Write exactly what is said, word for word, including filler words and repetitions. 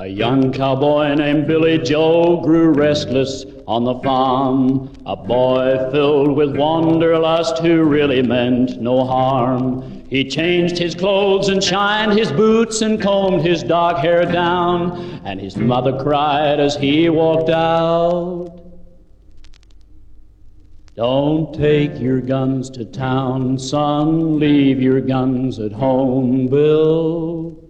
A young cowboy named Billy Joe grew restless on the farm, a boy filled with wanderlust who really meant no harm. He changed his clothes and shined his boots and combed his dark hair down, and his mother cried as he walked out, "Don't take your guns to town, son, leave your guns at home, Bill.